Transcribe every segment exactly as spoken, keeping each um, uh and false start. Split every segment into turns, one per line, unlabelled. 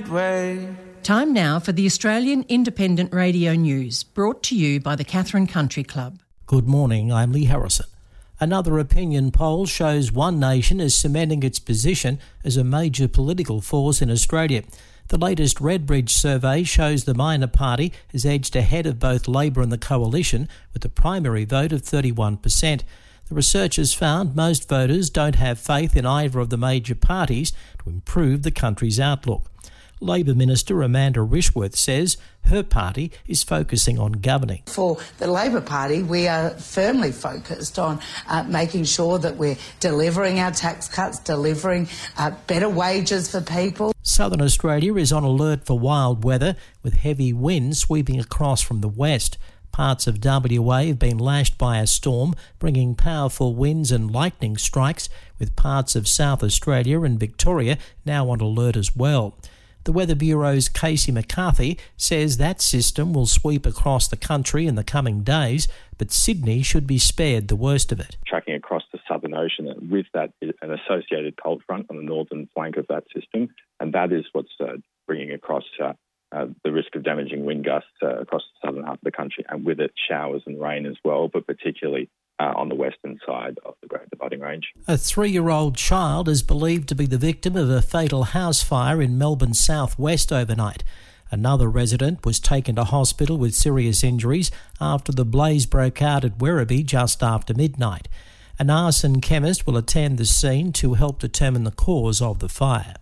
right way.
Time now for the Australian Independent Radio News, brought to you by the Katherine Country Club.
Good morning, I'm Lee Harrison. Another opinion poll shows One Nation is cementing its position as a major political force in Australia. The latest Redbridge survey shows the minor party has edged ahead of both Labor and the Coalition with a primary vote of thirty-one percent. The researchers found most voters don't have faith in either of the major parties to improve the country's outlook. Labor Minister Amanda Rishworth says her party is focusing on governing.
For the Labor Party, we are firmly focused on uh, making sure that we're delivering our tax cuts, delivering uh, better wages for people.
Southern Australia is on alert for wild weather, with heavy winds sweeping across from the west. Parts of W A have been lashed by a storm, bringing powerful winds and lightning strikes, with parts of South Australia and Victoria now on alert as well. The Weather Bureau's Casey McCarthy says that system will sweep across the country in the coming days, but Sydney should be spared the worst of it.
Tracking across the Southern Ocean, and with that an associated cold front on the northern flank of that system, and that is what's uh, bringing across uh, uh, the risk of damaging wind gusts uh, across the southern half of the country, and with it showers and rain as well, but particularly Uh, on the western side of the Great Dividing Range.
A three-year-old child is believed to be the victim of a fatal house fire in Melbourne's southwest overnight. Another resident was taken to hospital with serious injuries after the blaze broke out at Werribee just after midnight. An arson chemist will attend the scene to help determine the cause of the fire.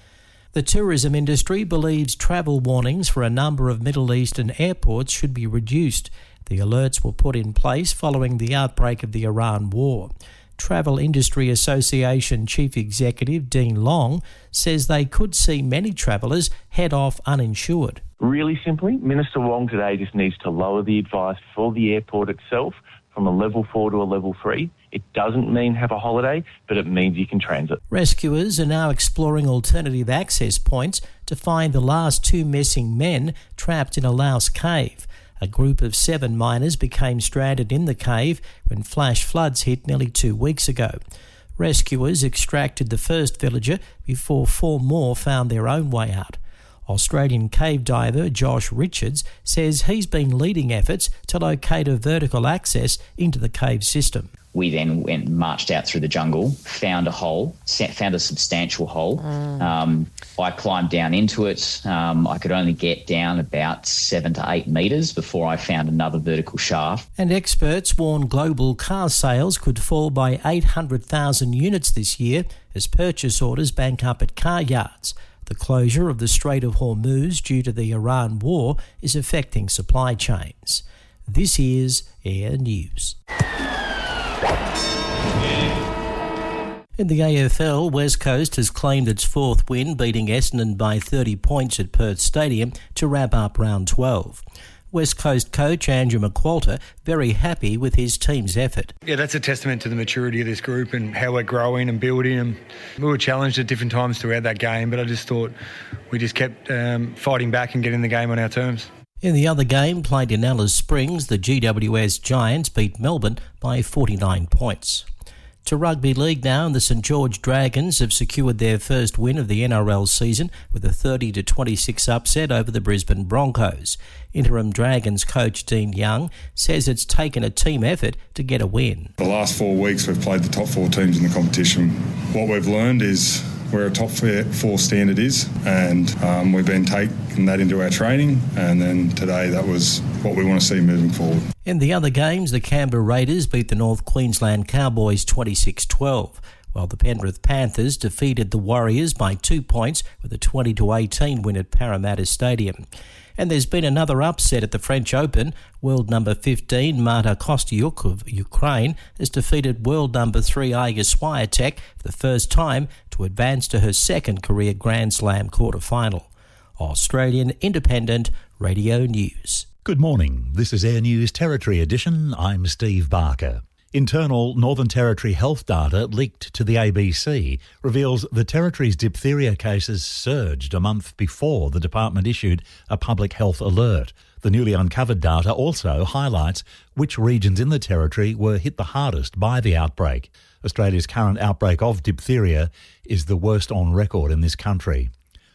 The tourism industry believes travel warnings for a number of Middle Eastern airports should be reduced. The alerts were put in place following the outbreak of the Iran war. Travel Industry Association Chief Executive Dean Long says they could see many travellers head off uninsured.
Really simply, Minister Wong today just needs to lower the advice for the airport itself from a level four to a level three. It doesn't mean have a holiday, but it means you can transit. Rescuers
are now exploring alternative access points to find the last two missing men trapped in a Laos cave. A group of seven miners became stranded in the cave when flash floods hit nearly two weeks ago. Rescuers extracted the first villager before four more found their own way out. Australian cave diver Josh Richards says he's been leading efforts to locate a vertical access into the cave system.
We then went and marched out through the jungle, found a hole, found a substantial hole. Mm. Um, I climbed down into it. Um, I could only get down about seven to eight metres before I found another vertical shaft.
And experts warn global car sales could fall by eight hundred thousand units this year as purchase orders bank up at car yards. The closure of the Strait of Hormuz due to the Iran war is affecting supply chains. This is Air News. In the A F L, West Coast has claimed its fourth win, beating Essendon by thirty points at Perth Stadium to wrap up round twelve. West Coast coach Andrew McQualter very happy with his team's effort.
Yeah, that's a testament to the maturity of this group and how we're growing and building. And we were challenged at different times throughout that game, but I just thought we just kept um, fighting back and getting the game on our terms.
In the other game, played in Alice Springs, the G W S Giants beat Melbourne by forty-nine points. To rugby league now, and the St George Dragons have secured their first win of the N R L season with a thirty to twenty-six upset over the Brisbane Broncos. Interim Dragons coach Dean Young says it's taken a team effort to get a win.
The last four weeks we've played the top four teams in the competition. What we've learned is where a top four standard is, and um, we've been taking that into our training, and then today that was what we want to see moving forward.
In the other games, the Canberra Raiders beat the North Queensland Cowboys twenty-six twelve, while the Penrith Panthers defeated the Warriors by two points with a twenty to eighteen win at Parramatta Stadium. And there's been another upset at the French Open. World number fifteen, Marta Kostyuk of Ukraine, has defeated world number three, Iga Swiatek, for the first time to advance to her second career Grand Slam quarter-final. Australian Independent Radio News.
Good morning. This is Air News Territory Edition. I'm Steve Barker. Internal Northern Territory health data leaked to the A B C reveals the Territory's diphtheria cases surged a month before the department issued a public health alert. The newly uncovered data also highlights which regions in the Territory were hit the hardest by the outbreak. Australia's current outbreak of diphtheria is the worst on record in this country.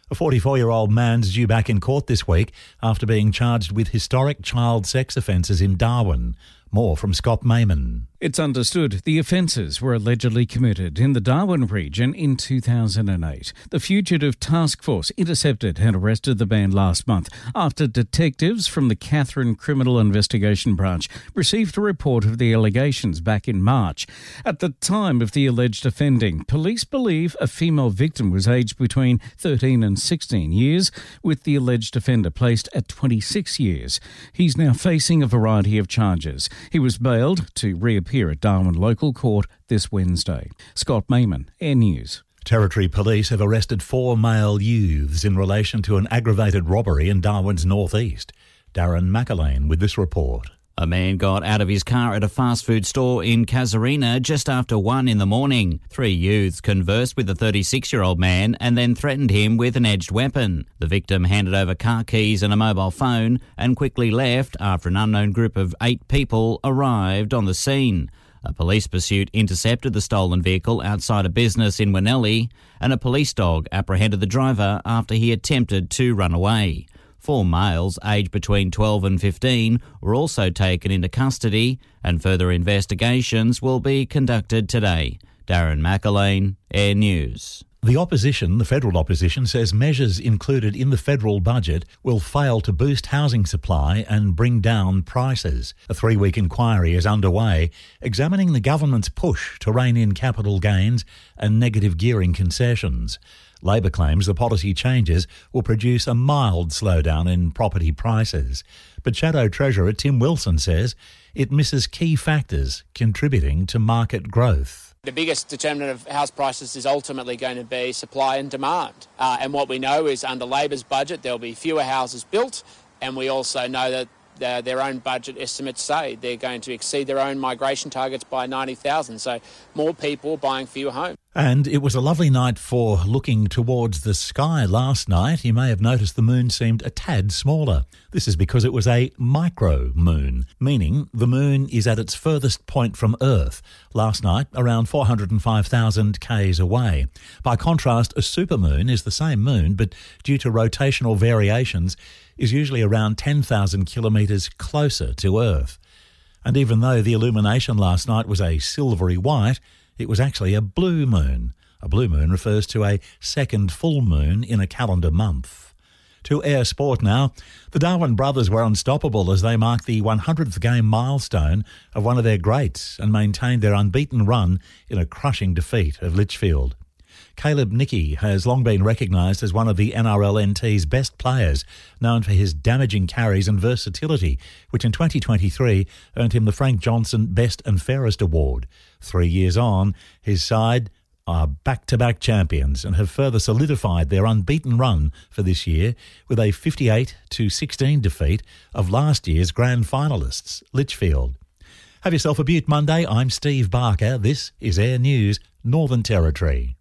A forty-four-year-old man's due back in court this week after being charged with historic child sex offences in Darwin. More from Scott Mayman.
It's understood the offences were allegedly committed in the Darwin region in two thousand eight. The Fugitive Task Force intercepted and arrested the man last month after detectives from the Katherine Criminal Investigation Branch received a report of the allegations back in March. At the time of the alleged offending, police believe a female victim was aged between thirteen and sixteen years, with the alleged offender placed at twenty-six years. He's now facing a variety of charges. He was bailed to reappear at Darwin Local Court this Wednesday. Scott Mayman, Air News.
Territory Police have arrested four male youths in relation to an aggravated robbery in Darwin's northeast. Darren McAlane with this report.
A man got out of his car at a fast food store in Casuarina just after one in the morning. Three youths conversed with the thirty-six-year-old man and then threatened him with an edged weapon. The victim handed over car keys and a mobile phone and quickly left after an unknown group of eight people arrived on the scene. A police pursuit intercepted the stolen vehicle outside a business in Winnelly, and a police dog apprehended the driver after he attempted to run away. Four males aged between twelve and fifteen were also taken into custody, and further investigations will be conducted today. Darren McAlane, Air News.
The opposition, the federal opposition, says measures included in the federal budget will fail to boost housing supply and bring down prices. A three-week inquiry is underway, examining the government's push to rein in capital gains and negative gearing concessions. Labor claims the policy changes will produce a mild slowdown in property prices. But Shadow Treasurer Tim Wilson says it misses key factors contributing to market growth.
The biggest determinant of house prices is ultimately going to be supply and demand. Uh, and what we know is under Labor's budget, there'll be fewer houses built. And we also know that uh, their own budget estimates say they're going to exceed their own migration targets by ninety thousand. So more people buying fewer homes.
And it was a lovely night for looking towards the sky last night. You may have noticed the moon seemed a tad smaller. This is because it was a micro moon, meaning the moon is at its furthest point from Earth. Last night, around four hundred five thousand kays away. By contrast, a supermoon is the same moon, but due to rotational variations, is usually around ten thousand kilometres closer to Earth. And even though the illumination last night was a silvery white, it was actually a blue moon. A blue moon refers to a second full moon in a calendar month. To Air Sport now. The Darwin brothers were unstoppable as they marked the one hundredth game milestone of one of their greats and maintained their unbeaten run in a crushing defeat of Litchfield. Caleb Nicky has long been recognised as one of the N R L N T's best players, known for his damaging carries and versatility, which in twenty twenty-three earned him the Frank Johnson Best and Fairest Award. Three years on, his side are back-to-back champions and have further solidified their unbeaten run for this year with a fifty-eight to sixteen defeat of last year's grand finalists, Litchfield. Have yourself a beaut Monday. I'm Steve Barker. This is Air News, Northern Territory.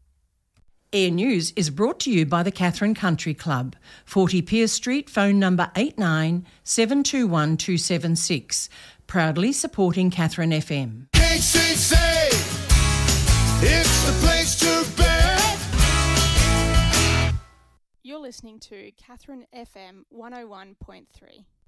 Air News is brought to you by the Katherine Country Club, forty Pierce Street, phone number eight nine seven two one two seven six. Proudly supporting Katherine F M.
K C C, it's the place to be.
You're listening to Katherine F M one oh one point three.